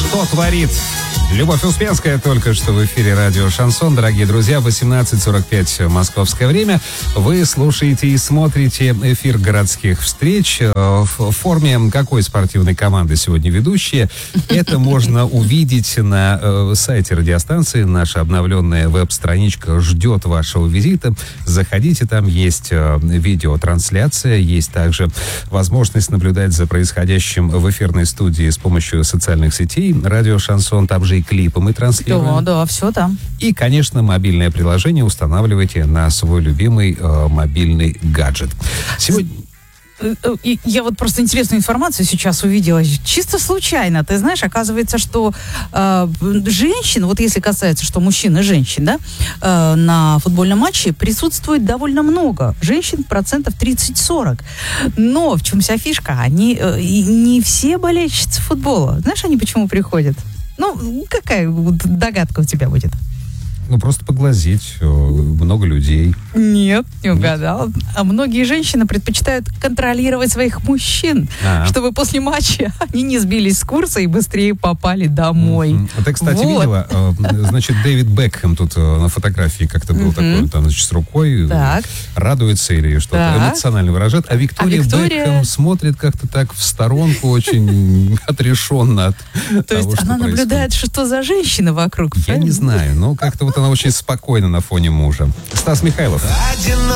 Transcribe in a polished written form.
Что творит Любовь Успенская только что в эфире радио «Шансон». Дорогие друзья, 18:45 московское время. Вы слушаете и смотрите эфир городских встреч. В форме какой спортивной команды сегодня ведущие? Это можно увидеть на сайте радиостанции. Наша обновленная веб-страничка ждет вашего визита. Заходите, там есть видеотрансляция, есть также возможность наблюдать за происходящим в эфирной студии с помощью социальных сетей. Радио «Шансон», там же и клипы мы транслируем. Да, все там. И, конечно, мобильное приложение устанавливайте на свой любимый мобильный гаджет. Сегодня... Я вот просто интересную информацию сейчас увидела, чисто случайно. Ты знаешь, оказывается, что женщин, вот если касается, что мужчин и женщин, да, на футбольном матче присутствует довольно много. Женщин 30-40%. Но в чем вся фишка? Они не все болельщицы футбола. Знаешь, они почему приходят? Ну, какая догадка у тебя будет? Ну, просто поглазеть. Много людей. Нет, не угадал. А многие женщины предпочитают контролировать своих мужчин, чтобы после матча они не сбились с курса и быстрее попали домой. А ты, кстати, видела? Значит, Дэвид Бекхэм тут на фотографии как-то был такой, там, значит, с рукой радуется или что-то эмоционально выражает. А Виктория Бекхэм смотрит как-то так в сторонку, очень отрешенно от того, что происходит. То есть она наблюдает, что за женщина вокруг. Я не знаю, но как-то вот она очень спокойна на фоне мужа. Стас Михайлов.